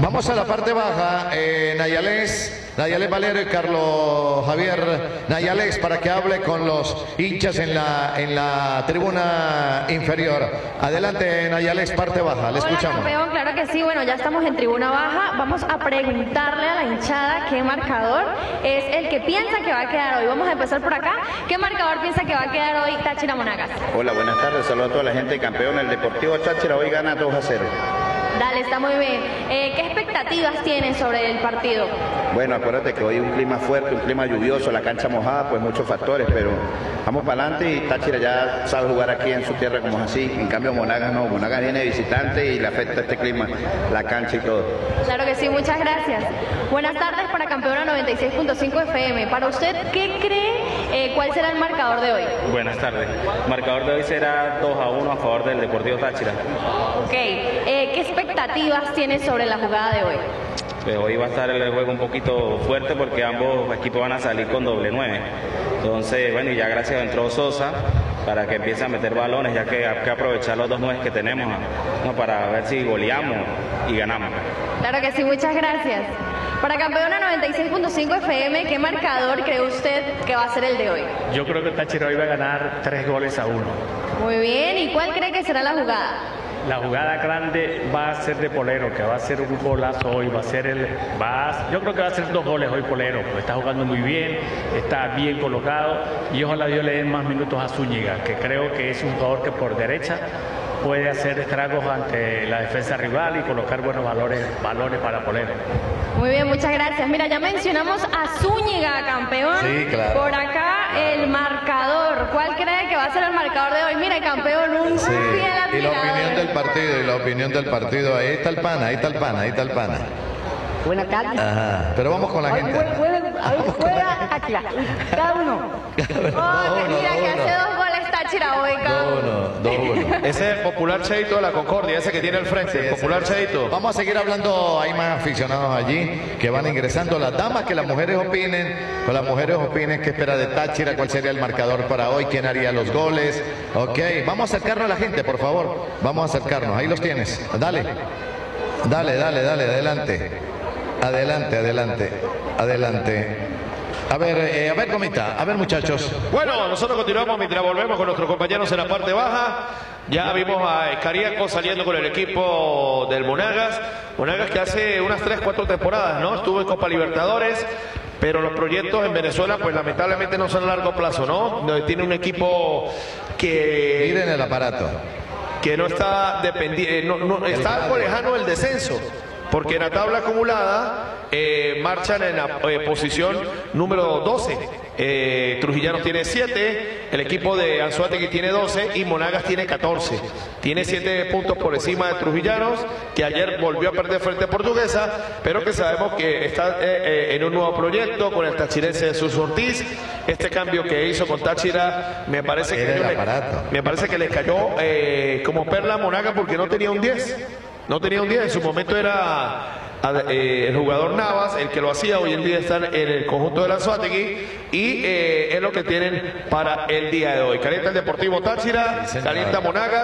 Vamos a la parte baja, Nayales Valero y Carlos Javier Nayales para que hable con los hinchas en la tribuna inferior. Adelante, Nayales, parte baja, le escuchamos. Hola, campeón, claro que sí. Bueno, ya estamos en tribuna baja. Vamos a preguntarle a la hinchada qué marcador es el que piensa que va a quedar hoy. Vamos a empezar por acá. ¿Qué marcador piensa que va a quedar hoy Táchira Monagas? Hola, buenas tardes. Saludos a toda la gente. Campeón, el Deportivo Táchira hoy gana 2-0. Dale, está muy bien. ¿Qué expectativas tienes sobre el partido? Bueno, acuérdate que hoy un clima fuerte, un clima lluvioso, la cancha mojada, pues muchos factores, pero vamos para adelante y Táchira ya sabe jugar aquí en su tierra como es así. En cambio Monagas no, Monagas viene de visitante y le afecta este clima, la cancha y todo. Claro que sí, muchas gracias. Buenas tardes para Campeona 96.5 FM. Para usted, ¿qué cree cuál será el marcador de hoy? Buenas tardes. El marcador de hoy será 2-1 a favor del Deportivo Táchira. Ok. ¿Qué expectativas tiene sobre la jugada de hoy? Hoy va a estar el juego un poquito fuerte porque ambos equipos van a salir con doble 9. Entonces, bueno, y ya gracias entró Sosa para que empiece a meter balones, ya que hay que aprovechar los dos 9 que tenemos, ¿no? Para ver si goleamos y ganamos. Claro que sí, muchas gracias. Para Campeona 96.5 FM, ¿qué marcador cree usted que va a ser el de hoy? Yo creo que Táchira hoy va a ganar 3-1. Muy bien, ¿y cuál cree que será la jugada? La jugada grande va a ser de Polero, que va a ser un golazo hoy, yo creo que va a ser 2 goles hoy Polero, porque está jugando muy bien, está bien colocado y ojalá Dios le dé más minutos a Zúñiga, que creo que es un jugador que por derecha puede hacer estragos ante la defensa rival y colocar buenos balones para Polero. Muy bien, muchas gracias. Mira, ya mencionamos a Zúñiga, campeón. Sí, claro. Por acá el marcador. ¿Cuál cree que va a ser el marcador de hoy? Mira, campeón, un Sí, fiel y la admirador. opinión del partido, ahí está el pana. Buenas tardes. Ajá, pero vamos con la Hoy gente. juega Táchira. Cada uno. Oh, mira, que hace 2 goles Táchira hoy, cabrón. 2-1. Ese es el popular Cheito de la Concordia, ese que tiene al frente, el popular Cheito. Vamos a seguir hablando, hay más aficionados allí que van ingresando. Las damas, que las mujeres opinen, qué espera de Táchira, cuál sería el marcador para hoy, quién haría los goles. Ok, vamos a acercarnos a la gente, por favor. Vamos a acercarnos, ahí los tienes. Dale, adelante. A ver, Comita, a ver, muchachos. Bueno, nosotros continuamos mientras volvemos con nuestros compañeros en la parte baja. Ya vimos a Escariaco saliendo con el equipo del Monagas. Monagas que hace unas 3-4 temporadas, ¿no? Estuvo en Copa Libertadores, pero los proyectos en Venezuela, pues lamentablemente no son a largo plazo, ¿no? Tiene un equipo que... Miren el aparato. Que no está dependiendo, está algo lejano del descenso. Porque en la tabla acumulada marchan en la posición número 12. Trujillanos tiene 7, el equipo de Anzoátegui tiene 12 y Monagas tiene 14. Tiene 7 puntos por encima de Trujillanos, que ayer volvió a perder frente a Portuguesa, pero que sabemos que está en un nuevo proyecto con el tachirense Jesús Ortiz. Este cambio que hizo con Táchira me parece que le cayó como perla a Monagas porque no tenía un 10. No tenía un 10, en su momento era el jugador Navas el que lo hacía, hoy en día están en el conjunto de la Anzoátegui y es lo que tienen para el día de hoy. Calienta el Deportivo Táchira, calienta Monagas.